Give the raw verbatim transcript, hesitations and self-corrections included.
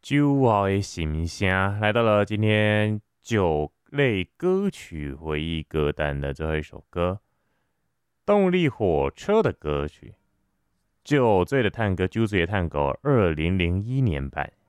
酒后的心声，来到了今天酒类歌曲回忆歌单的最后一首歌，动力火车的歌曲《酒醉的探戈》，酒醉的探戈，二零零一年版。